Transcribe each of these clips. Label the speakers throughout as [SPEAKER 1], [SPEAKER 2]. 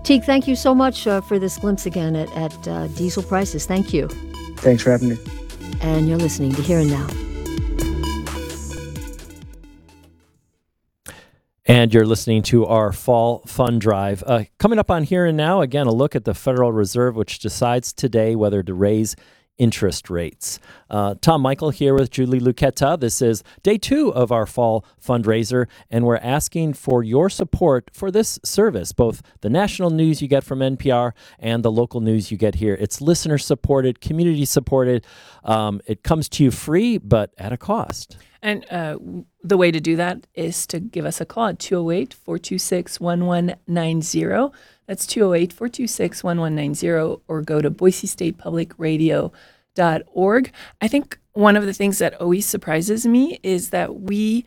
[SPEAKER 1] Teague, thank you so much for this glimpse again at diesel prices. Thank you.
[SPEAKER 2] Thanks for having me.
[SPEAKER 1] And you're listening to Here and Now.
[SPEAKER 3] And you're listening to our Fall Fund Drive. Coming up on Here and Now, again, a look at the Federal Reserve, which decides today whether to raise interest rates. Tom Michael here with Julie Luqueta. This is day 2 of our fall fundraiser, and we're asking for your support for this service, both the national news you get from NPR and the local news you get here. It's listener-supported, community-supported. It comes to you free, but at a cost.
[SPEAKER 4] And the way to do that is to give us a call at 208-426-1190. That's 208-426-1190, or go to BoiseStatePublicRadio.org. I think one of the things that always surprises me is that we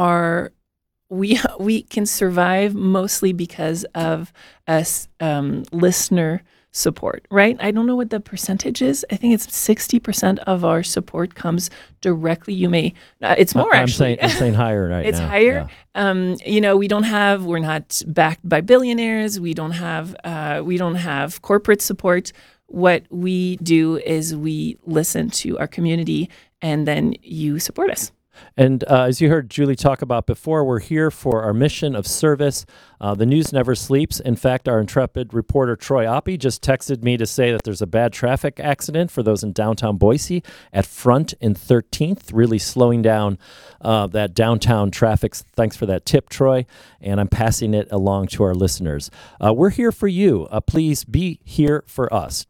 [SPEAKER 4] can survive mostly because of us listener support, right? I don't know what the percentage is. I think it's 60% of our support comes directly. It's more actually.
[SPEAKER 3] I'm saying higher right
[SPEAKER 4] it's
[SPEAKER 3] now.
[SPEAKER 4] It's higher. Yeah. We're not backed by billionaires. We don't have corporate support. What we do is we listen to our community, and then you support us.
[SPEAKER 3] And as you heard Julie talk about before, we're here for our mission of service. The news never sleeps. In fact, our intrepid reporter Troy Oppie just texted me to say that there's a bad traffic accident for those in downtown Boise at Front and 13th, really slowing down that downtown traffic. Thanks for that tip, Troy. And I'm passing it along to our listeners. We're here for you. Please be here for us.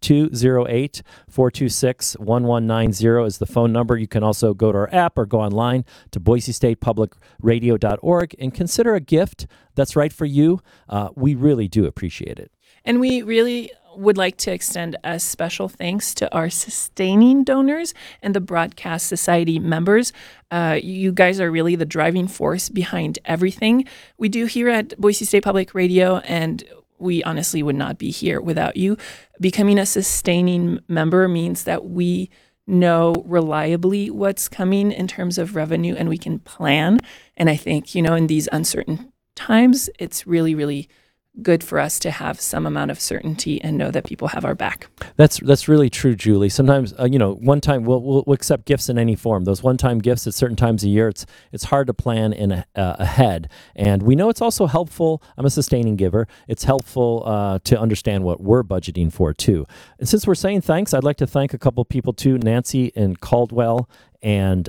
[SPEAKER 3] 208-426-1190 is the phone number. You can also go to our app or go online to BoiseStatePublicRadio.org and consider a gift that's right for you. We really do appreciate it.
[SPEAKER 4] And we really would like to extend a special thanks to our sustaining donors and the Broadcast Society members. You guys are really the driving force behind everything we do here at Boise State Public Radio, and we honestly would not be here without you. Becoming a sustaining member means that we know reliably what's coming in terms of revenue, and we can plan. And I think, in these uncertain times, it's really, really good for us to have some amount of certainty and know that people have our back.
[SPEAKER 3] That's really true, Julie. Sometimes, one time we'll accept gifts in any form. Those one-time gifts at certain times a year, it's hard to plan in ahead. And we know it's also helpful. I'm a sustaining giver. It's helpful to understand what we're budgeting for, too. And since we're saying thanks, I'd like to thank a couple people, too, Nancy in Caldwell and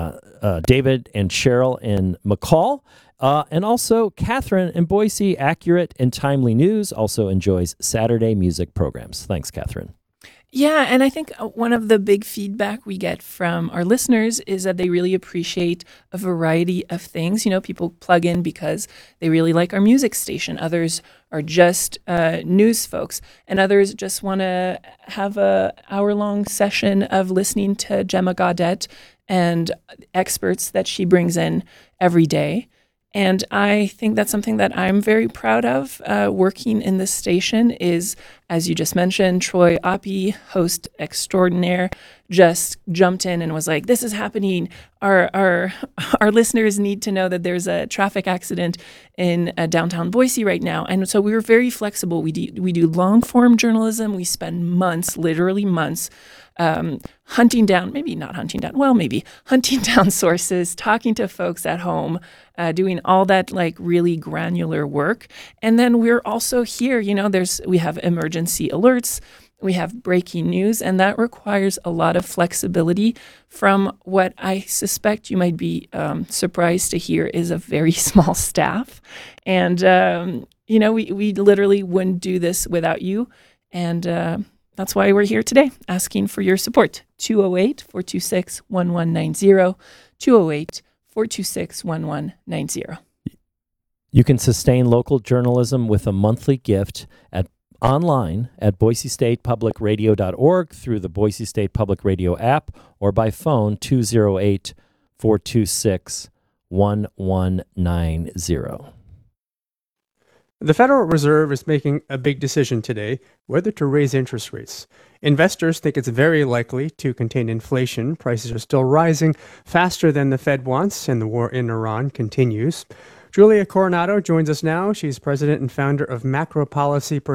[SPEAKER 3] David and Cheryl in McCall. And also, Catherine in Boise, accurate and timely news, also enjoys Saturday music programs. Thanks, Catherine.
[SPEAKER 4] Yeah, and I think one of the big feedback we get from our listeners is that they really appreciate a variety of things. People plug in because they really like our music station. Others are just news folks, and others just want to have a hour-long session of listening to Gemma Gaudet and experts that she brings in every day. And I think that's something that I'm very proud of. Working in this station is, as you just mentioned, Troy Oppie, host extraordinaire, just jumped in and was like, "This is happening. Our listeners need to know that there's a traffic accident in downtown Boise right now." And so we were very flexible. We do long form journalism. We spend months, literally months, hunting down sources, talking to folks at home, doing all that really granular work. And then we're also here, we have emergency alerts, we have breaking news, and that requires a lot of flexibility from what I suspect you might be surprised to hear is a very small staff. And, we literally wouldn't do this without you. And, that's why we're here today, asking for your support. 208-426-1190, 208-426-1190.
[SPEAKER 3] You can sustain local journalism with a monthly gift online at BoiseStatePublicRadio.org through the Boise State Public Radio app or by phone 208-426-1190.
[SPEAKER 2] The Federal Reserve is making a big decision today whether to raise interest rates. Investors think it's very likely to contain inflation. Prices are still rising faster than the Fed wants, and the war in Iran continues. Julia Coronado joins us now. She's president and founder of Macro Policy